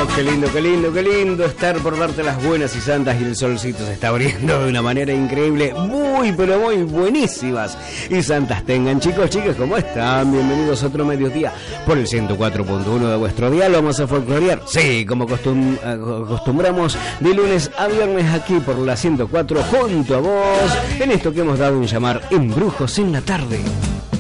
qué lindo, qué lindo, qué lindo estar por darte las buenas y santas, y el solcito se está abriendo de una manera increíble, muy pero muy buenísimas y santas tengan. Chicos, chicas, ¿cómo están? Bienvenidos a otro mediodía por el 104.1 de vuestro dial. Vamos a folclorear, sí, como acostumbramos de lunes a viernes aquí por la 104 junto a vos, en esto que hemos dado en llamar Embrujos en la Tarde.